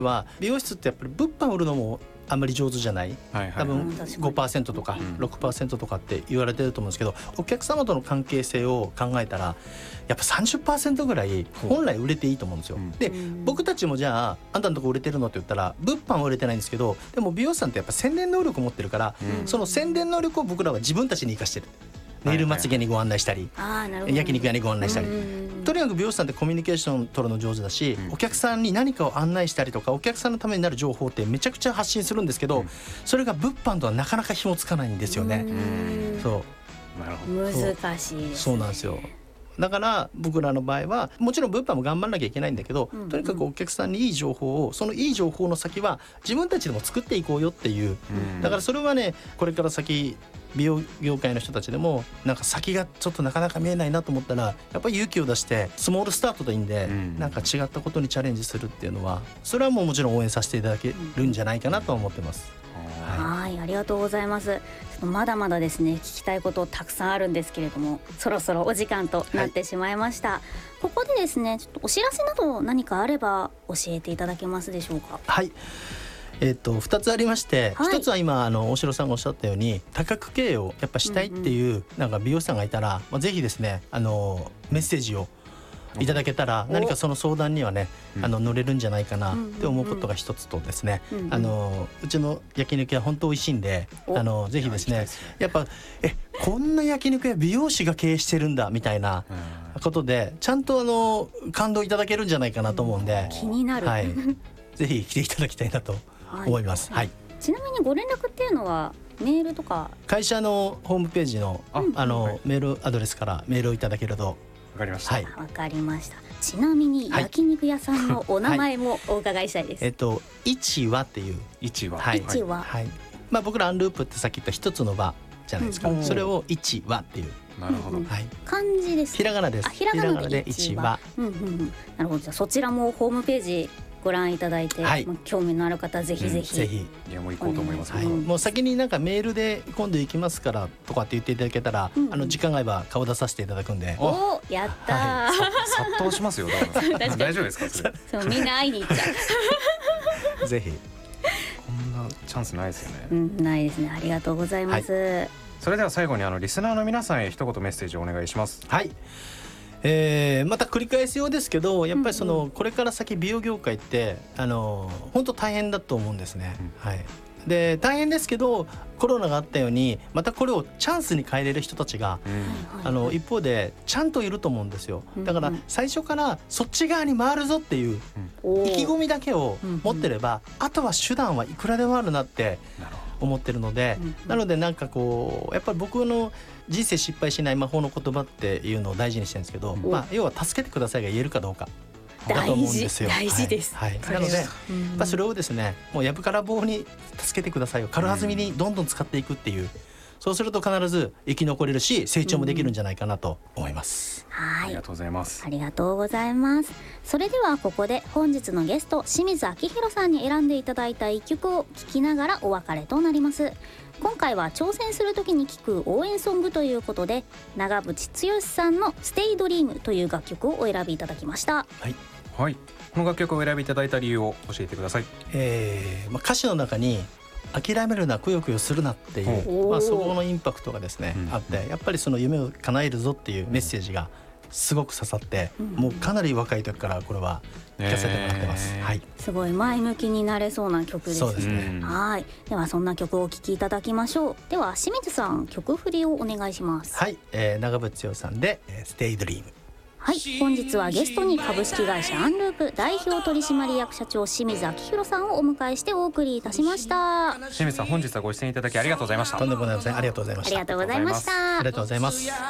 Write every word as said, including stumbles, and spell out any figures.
は美容室ってやっぱり物販売るのもあんまり上手じゃない、はいはい、多分 ごパーセント とか ろくパーセント とかって言われてると思うんですけど、お客様との関係性を考えたらやっぱ さんじゅっパーセント ぐらい本来売れていいと思うんですよ、うん、で僕たちもじゃああんたのとこ売れてるのって言ったら物販は売れてないんですけど、でも美容師さんってやっぱ宣伝能力を持ってるから、うん、その宣伝能力を僕らは自分たちに生かしてる。ネイルまつげにご案内したり、はいはい、焼肉屋にご案内したり、とにかく美容師さんってコミュニケーション取るの上手だし、うん、お客さんに何かを案内したりとかお客さんのためになる情報ってめちゃくちゃ発信するんですけど、うん、それが物販とはなかなか紐つかないんですよね。うん、そうなるほど、 難しいですね。 そうなんですよ。だから僕らの場合はもちろん物販も頑張らなきゃいけないんだけど、うんうん、とにかくお客さんにいい情報を、そのいい情報の先は自分たちでも作っていこうよっていう、うん、だからそれはね、これから先美容業界の人たちでもなんか先がちょっとなかなか見えないなと思ったら、やっぱり勇気を出してスモールスタートでいいんで、うん、なんか違ったことにチャレンジするっていうのは、それはもうもちろん応援させていただけるんじゃないかなと思ってます。 はい、ありがとうございます。ちょっとまだまだですね、聞きたいことたくさんあるんですけれども、そろそろお時間となってしまいました、はい、ここでですね、ちょっとお知らせなど何かあれば教えていただけますでしょうか。 はい、えー、とふたつありまして、はい、ひとつは今あの大城さんがおっしゃったように多角経営をやっぱしたいっていう、うんうん、なんか美容師さんがいたら、まあ、ぜひですねあのメッセージをいただけたら何かその相談にはね、あの乗れるんじゃないかなって思うことが一つとですね、うんうん、あのうちの焼肉屋本当美味しいんで、あのぜひですね、やっぱえこんな焼肉屋美容師が経営してるんだみたいなことでちゃんとあの感動いただけるんじゃないかなと思うんで、 気になる、 はい、ぜひ来ていただきたいなと思います、はいはい。 ちなみにご連絡っていうのはメールとか会社のホームページの、ああの、はい、メールアドレスからメールをいただけると。 わかりました。 はい、わかりました。ちなみに焼肉屋さんのお名前もお伺いしたいです。 はいはい、えっと一話っていう一話、 はい、一話、 はい、まあ僕らアンループってさっき言った一つの輪じゃないですか、うん、それを一話っていう。 なるほど、 はい、 漢字です、ね、 ひらがなです。 ひらがなで一話、うんうんうん、なるほど。じゃあそちらもホームページご覧いただいて、はい、興味のある方ぜひぜひ、 うん、ぜひいやもう行こうと思います、 はい、もう先になんかメールで今度行きますからとかって言っていただけたら、うんうん、あの時間が合えば顔出させていただくんで。 おやったー、はい、 殺到しますよ大丈夫ですかそれ。 そうみんな会いに行っちゃうぜひ。 こんなチャンスないですよね、 うん、ないですね。ありがとうございます、はい、 それでは最後にあのリスナーの皆さんへ一言メッセージをお願いします。 はい、えー、また繰り返すようですけど、やっぱりその、うんうん、これから先美容業界ってあの本当大変だと思うんですね、うん、はい。で大変ですけどコロナがあったようにまたこれをチャンスに変えれる人たちが、うん、あの一方でちゃんといると思うんですよ。だから最初からそっち側に回るぞっていう意気込みだけを持ってれば、うん、あとは手段はいくらでもあるなって思ってるので、うん、なのでなんかこうやっぱり僕の人生失敗しない魔法の言葉っていうのを大事にしてるんですけど、まあ、要は助けてくださいが言えるかどうかだと思うんですよ。 大事です、 はいはい、なので、うん、まあ、それをですねもうやぶから棒に助けてくださいを軽はずみにどんどん使っていくっていう、うん、そうすると必ず生き残れるし成長もできるんじゃないかなと思います、 うん、はい、 ありがとうございます。 ありがとうございます。それではここで本日のゲスト清水明宏さんに選んでいただいた一曲を聴きながらお別れとなります。今回は挑戦するときに聴く応援ソングということで長渕剛さんのステイドリームという楽曲をお選びいただきました。 はい、 はい、この楽曲をお選びいただいた理由を教えてください。 えーまあ、歌詞の中に諦めるなくよくよするなっていう、まあ、そこのインパクトがですね、うん、あってやっぱりその夢を叶えるぞっていうメッセージがすごく刺さって、うん、もうかなり若い時からこれは聴かせてもらってます、えーはい、 すごい前向きになれそうな曲です。 そうですね、 はい、ではそんな曲をお聴きいただきましょう。では清水さん曲振りをお願いします。 はい、えー、長渕剛さんでステイドリーム。 はい、本日はゲストに株式会社アンループ代表取締役社長清水明宏さんをお迎えしてお送りいたしました。 清水さん本日はご出演いただきありがとうございました。 とんでもございません。ありがとうございました。 ありがとうございました。 ありがとうございます。